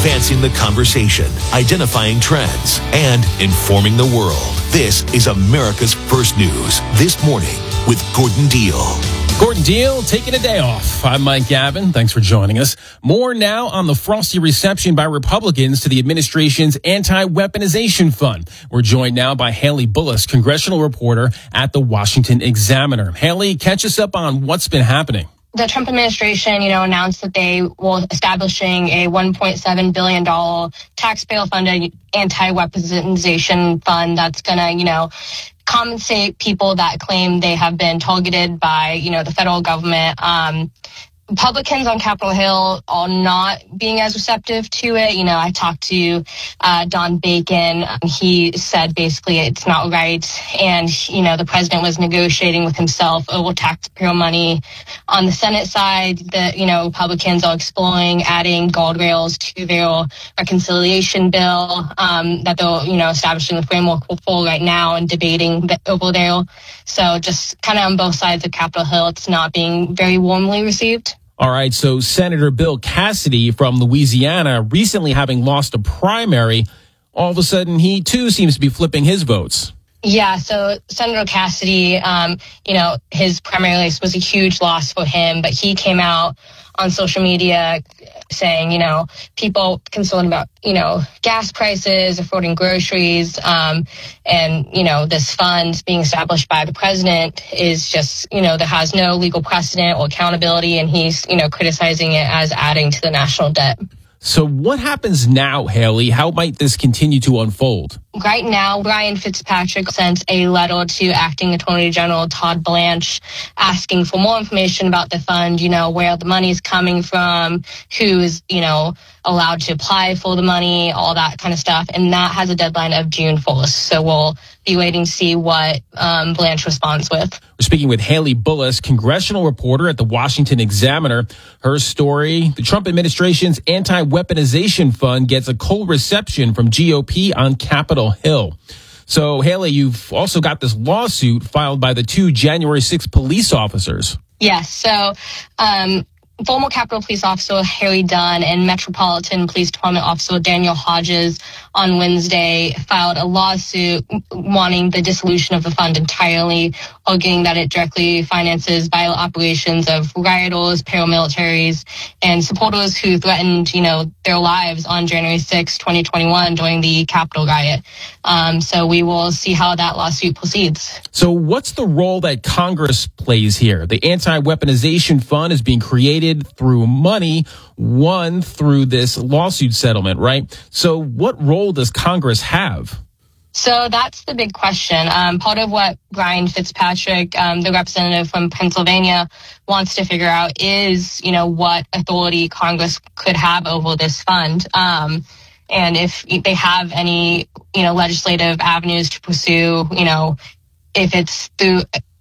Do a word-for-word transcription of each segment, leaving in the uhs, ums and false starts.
advancing the conversation, identifying trends, and informing the world. This is America's First News This Morning with Gordon Deal. Gordon Deal taking a day off. I'm Mike Gavin. Thanks for joining us. More now on the frosty reception by Republicans to the administration's anti-weaponization fund. We're joined now by Haley Bullis, congressional reporter at the Washington Examiner. Haley, catch us up on what's been happening. The Trump administration, you know, announced that they will establishing a one point seven billion dollars taxpayer-funded anti-weaponization fund that's going to, you know, compensate people that claim they have been targeted by, you know, the federal government. Um, Republicans on Capitol Hill are not being as receptive to it. You know, I talked to uh, Don Bacon. He said basically it's not right. And, you know, the president was negotiating with himself over taxpayer money. On the Senate side, the, you know, Republicans are exploring adding guardrails to their reconciliation bill um, that they're, you know, establishing the framework for right now and debating the, over there. So just kind of on both sides of Capitol Hill, it's not being very warmly received. All right, so Senator Bill Cassidy from Louisiana, recently having lost a primary, all of a sudden he too seems to be flipping his votes. Yeah, so Senator Cassidy, um, you know, his primary race was a huge loss for him, but he came out on social media saying, you know, people concerned about, you know, gas prices, affording groceries, um, and, you know, this fund being established by the president is just, you know, that has no legal precedent or accountability, and he's, you know, criticizing it as adding to the national debt. So what happens now, Haley? How might this continue to unfold? Right now, Brian Fitzpatrick sent a letter to Acting Attorney General Todd Blanche asking for more information about the fund, you know, where the money is coming from, who's, you know, allowed to apply for the money, all that kind of stuff. And that has a deadline of June first. So we'll be waiting to see what um, Blanche responds with. We're speaking with Haley Bullis, congressional reporter at the Washington Examiner. Her story, the Trump administration's anti-weaponization fund gets a cold reception from G O P on Capitol Hill. So, Haley, you've also got this lawsuit filed by the two January sixth police officers. Yes. So, um, former Capitol Police Officer Harry Dunn and Metropolitan Police Department Officer Daniel Hodges on Wednesday filed a lawsuit wanting the dissolution of the fund entirely, arguing that it directly finances violent operations of rioters, paramilitaries, and supporters who threatened, you know, their lives on January sixth, twenty twenty-one during the Capitol riot. Um, so we will see how that lawsuit proceeds. So what's the role that Congress plays here? The anti-weaponization fund is being created through money won through this lawsuit settlement, right? So what role does Congress have? So that's the big question. Um, part of what Brian Fitzpatrick, um, the representative from Pennsylvania, wants to figure out is, you know, what authority Congress could have over this fund. Um, and if they have any, you know, legislative avenues to pursue, you know, if it's through...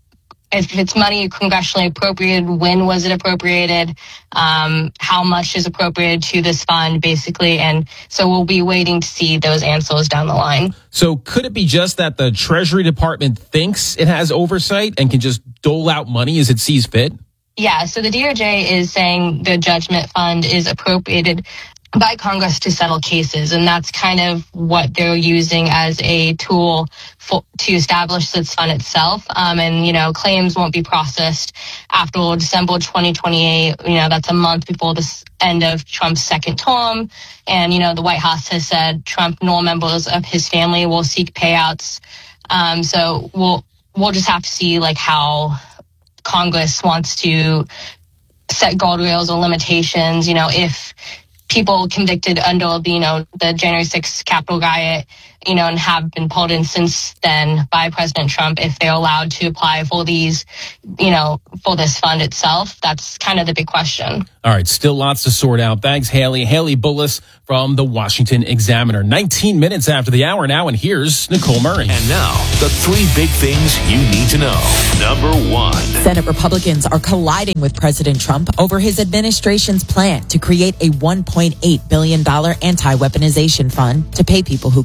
If it's money congressionally appropriated, when was it appropriated? Um, how much is appropriated to this fund, basically? And so we'll be waiting to see those answers down the line. So could it be just that the Treasury Department thinks it has oversight and can just dole out money as it sees fit? Yeah, so the D O J is saying the judgment fund is appropriated by Congress to settle cases, and that's kind of what they're using as a tool for, to establish this fund itself. Um, and, you know, claims won't be processed after December twenty twenty-eight. You know, that's a month before the end of Trump's second term. And, you know, the White House has said Trump nor members of his family will seek payouts. Um, so we'll, we'll just have to see, like, how Congress wants to set guardrails or limitations, you know, if people convicted under the, you know, the January sixth Capitol riot, you know, and have been pardoned since then by President Trump, if they're allowed to apply for these, you know, for this fund itself. That's kind of the big question. All right, still lots to sort out. Thanks, Haley. Haley Bullis from the Washington Examiner. nineteen minutes after the hour now, and here's Nicole Murray. And now, the three big things you need to know. Number one. Senate Republicans are colliding with President Trump over his administration's plan to create a one point eight billion dollars anti-weaponization fund to pay people who claim police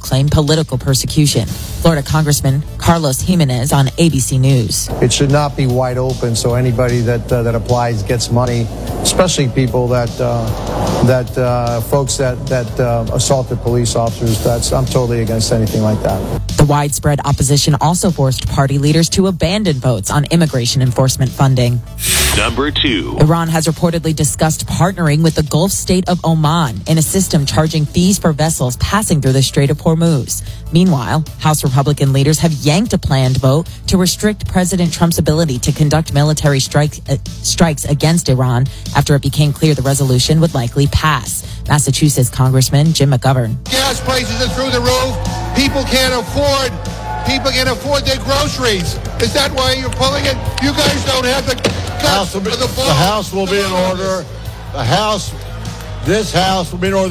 political persecution. Florida Congressman Carlos Jimenez on A B C News. It should not be wide open so anybody that uh, that applies gets money, especially people that uh, that uh, folks that that uh, assaulted police officers. That's I'm totally against anything like that. The widespread opposition also forced party leaders to abandon votes on immigration enforcement funding. Number two. Iran has reportedly discussed partnering with the Gulf state of Oman in a system charging fees for vessels passing through the Strait of Hormuz. Meanwhile, House Republican leaders have yanked a planned vote to restrict President Trump's ability to conduct military strike, uh, strikes against Iran after it became clear the resolution would likely pass. Massachusetts Congressman Jim McGovern. Gas prices are through the roof. People can't afford People can't afford their groceries. Is that why you're pulling it? You guys don't have the guts House will be, or the balls. The House will be in order. The House, this House will be in order.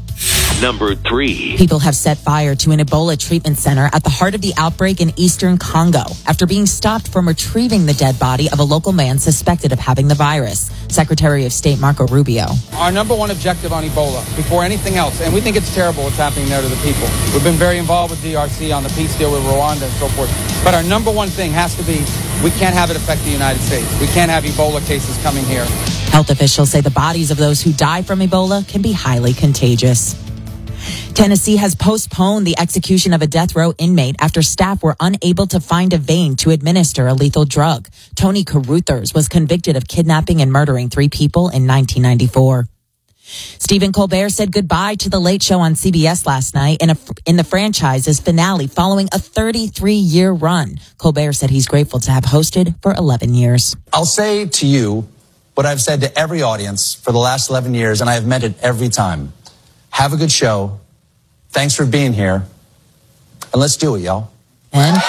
Number three. People have set fire to an Ebola treatment center at the heart of the outbreak in eastern Congo after being stopped from retrieving the dead body of a local man suspected of having the virus. Secretary of State Marco Rubio. Our number one objective on Ebola, before anything else, and we think it's terrible what's happening there to the people. We've been very involved with D R C on the peace deal with Rwanda and so forth. But our number one thing has to be, we can't have it affect the United States. We can't have Ebola cases coming here. Health officials say the bodies of those who die from Ebola can be highly contagious. Tennessee has postponed the execution of a death row inmate after staff were unable to find a vein to administer a lethal drug. Tony Caruthers was convicted of kidnapping and murdering three people in nineteen ninety-four. Stephen Colbert said goodbye to The Late Show on C B S last night in, a, in the franchise's finale following a thirty-three-year run. Colbert said he's grateful to have hosted for eleven years. I'll say to you what I've said to every audience for the last eleven years, and I have meant it every time. Have a good show. Thanks for being here. And let's do it, y'all. And,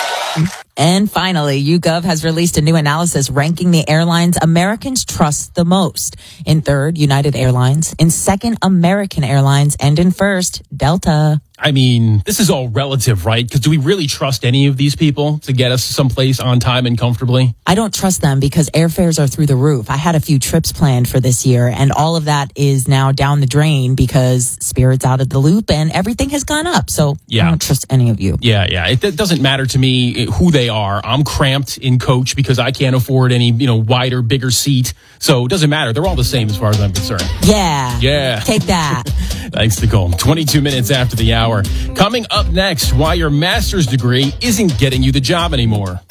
and finally, YouGov has released a new analysis ranking the airlines Americans trust the most. In third, United Airlines. In second, American Airlines. And in first, Delta. I mean, this is all relative, right? Because do we really trust any of these people to get us someplace on time and comfortably? I don't trust them because airfares are through the roof. I had a few trips planned for this year, and all of that is now down the drain because Spirit's out of the loop and everything has gone up. So yeah. I don't trust any of you. Yeah, yeah. It, it doesn't matter to me who they are. I'm cramped in coach because I can't afford any, you know, wider, bigger seat. So it doesn't matter. They're all the same as far as I'm concerned. Yeah. Yeah. Take that. Thanks, Nicole. twenty-two minutes after the hour. Coming up next, why your master's degree isn't getting you the job anymore.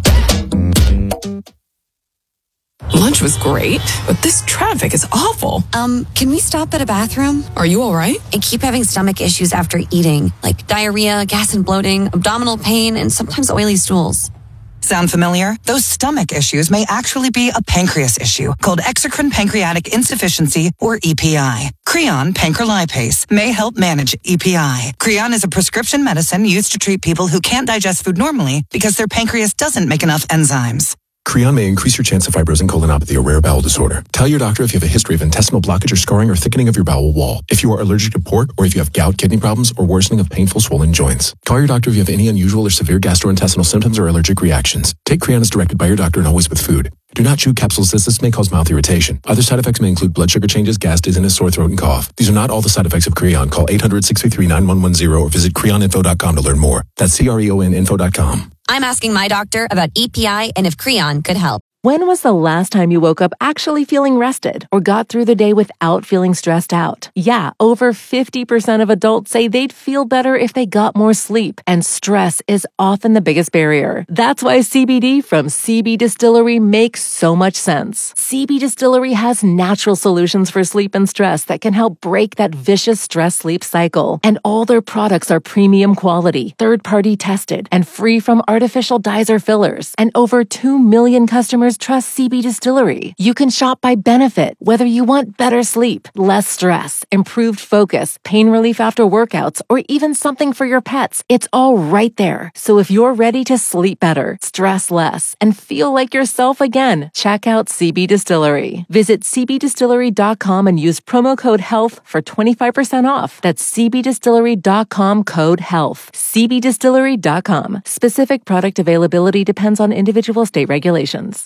Lunch was great, but this traffic is awful. Um, can we stop at a bathroom? Are you all right? I keep having stomach issues after eating, like diarrhea, gas and bloating, abdominal pain, and sometimes oily stools. Sound familiar? Those stomach issues may actually be a pancreas issue called exocrine pancreatic insufficiency, or E P I. Creon pancrelipase may help manage E P I. Creon is a prescription medicine used to treat people who can't digest food normally because their pancreas doesn't make enough enzymes. Creon may increase your chance of fibrosing colonopathy, a rare bowel disorder. Tell your doctor if you have a history of intestinal blockage or scarring or thickening of your bowel wall, if you are allergic to pork, or if you have gout, kidney problems, or worsening of painful swollen joints. Call your doctor if you have any unusual or severe gastrointestinal symptoms or allergic reactions. Take Creon as directed by your doctor and always with food. Do not chew capsules as this may cause mouth irritation. Other side effects may include blood sugar changes, gas, dizziness, sore throat, and cough. These are not all the side effects of Creon. Call eight hundred, six three three, nine one one zero or visit creon info dot com to learn more. That's C R E O N info dot com. I'm asking my doctor about E P I and if Creon could help. When was the last time you woke up actually feeling rested or got through the day without feeling stressed out? Yeah, over fifty percent of adults say they'd feel better if they got more sleep, and stress is often the biggest barrier. That's why C B D from C B Distillery makes so much sense. C B Distillery has natural solutions for sleep and stress that can help break that vicious stress-sleep cycle. And all their products are premium quality, third-party tested, and free from artificial dyes or fillers. And over two million customers trust C B Distillery. You can shop by benefit, whether you want better sleep, less stress, improved focus, pain relief after workouts, or even something for your pets. It's all right there. So if you're ready to sleep better, stress less, and feel like yourself again, check out C B Distillery. Visit c b distillery dot com and use promo code HEALTH for twenty-five percent off. That's c b distillery dot com code HEALTH. c b distillery dot com. Specific product availability depends on individual state regulations.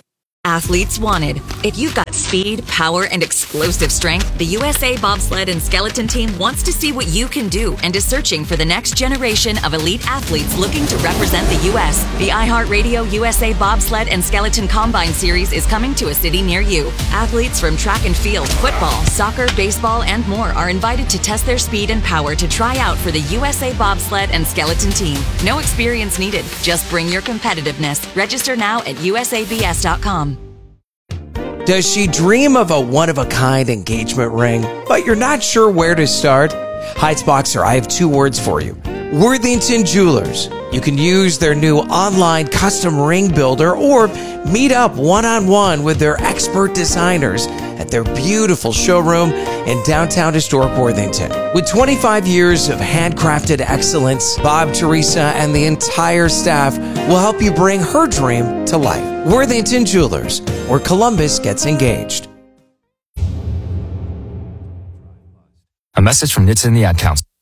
Athletes wanted. If you've got speed, power, and explosive strength, the U S A Bobsled and Skeleton Team wants to see what you can do and is searching for the next generation of elite athletes looking to represent the U S The iHeartRadio U S A Bobsled and Skeleton Combine Series is coming to a city near you. Athletes from track and field, football, soccer, baseball, and more are invited to test their speed and power to try out for the U S A Bobsled and Skeleton Team. No experience needed. Just bring your competitiveness. Register now at U S A B S dot com. Does she dream of a one-of-a-kind engagement ring, but you're not sure where to start? Heights Boxer, I have two words for you. Worthington Jewelers. You can use their new online custom ring builder or meet up one-on-one with their expert designers at their beautiful showroom in downtown historic Worthington. With twenty-five years of handcrafted excellence, Bob, Teresa, and the entire staff will help you bring her dream to life. Worthington Jewelers, where Columbus gets engaged. A message from N H T S A and the Ad Council.